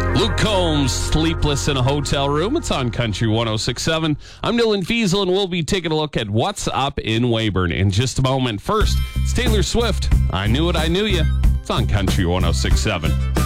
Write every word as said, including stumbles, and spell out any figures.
Luke Combs, Sleepless in a Hotel Room. It's on Country one oh six point seven. I'm Dylan Fiesel, and we'll be taking a look at what's up in Weyburn in just a moment. First, it's Taylor Swift. I Knew It, I Knew You. It's on Country one oh six point seven.